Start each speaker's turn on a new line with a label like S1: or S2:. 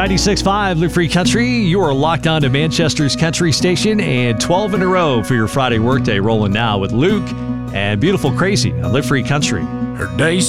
S1: 96.5 Live Free Country. You are locked on to Manchester's country station, and 12 in a row for your Friday workday rolling now with Luke and Beautiful Crazy on Live Free Country.
S2: Her day